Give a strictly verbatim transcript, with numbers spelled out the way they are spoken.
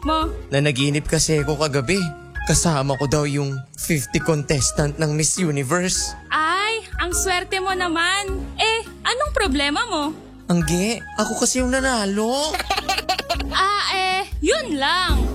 mo? Nanaginip kasi ako kagabi. Kasama ko daw yung fifty contestant ng Miss Universe. Ay, ang swerte mo naman. Eh, anong problema mo? Angge, ako kasi yung nanalo. Ah, eh, yun lang.